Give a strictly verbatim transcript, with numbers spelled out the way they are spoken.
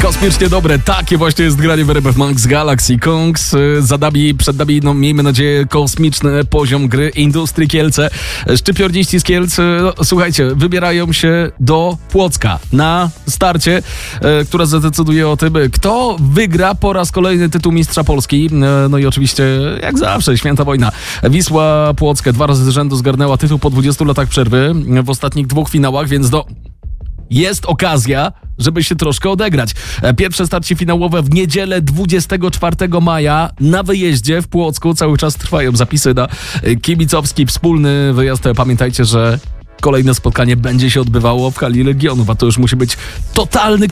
Kosmicznie dobre, takie właśnie jest granie w R M F Max Galaxy Kongs. Za nami, przed nami, no miejmy nadzieję, kosmiczny poziom gry Industrii Kielce. Szczypiorniści z Kielc, no, słuchajcie, wybierają się do Płocka na starcie, e, która zadecyduje o tym, kto wygra po raz kolejny tytuł Mistrza Polski. E, no i oczywiście, jak zawsze, święta wojna. Wisła Płockie dwa razy z rzędu zgarnęła tytuł po dwudziestu latach przerwy w ostatnich dwóch finałach, więc no... jest okazja, żeby się troszkę odegrać. Pierwsze starcie finałowe w niedzielę dwudziestego czwartego maja na wyjeździe w Płocku. Cały czas trwają zapisy na kibicowski wspólny wyjazd. Pamiętajcie, że kolejne spotkanie będzie się odbywało w hali Legionów, a to już musi być totalny